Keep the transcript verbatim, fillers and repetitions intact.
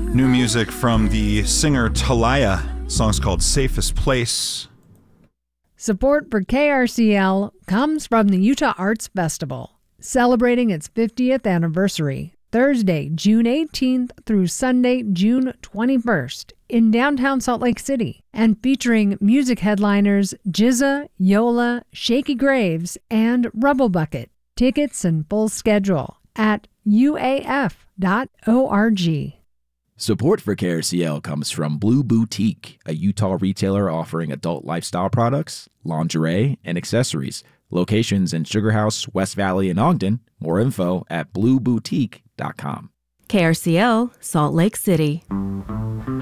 New music from the singer Talaya. The song's called Safest Place. Support for K R C L comes from the Utah Arts Festival, celebrating its fiftieth anniversary, Thursday, June eighteenth through Sunday, June twenty-first in downtown Salt Lake City, and featuring music headliners Jizza, Yola, Shaky Graves, and Rubble Bucket. Tickets and full schedule at U A F dot org. Support for K R C L comes from Blue Boutique, a Utah retailer offering adult lifestyle products, lingerie, and accessories. Locations in Sugar House, West Valley, and Ogden. More info at blue boutique dot com. K R C L, Salt Lake City.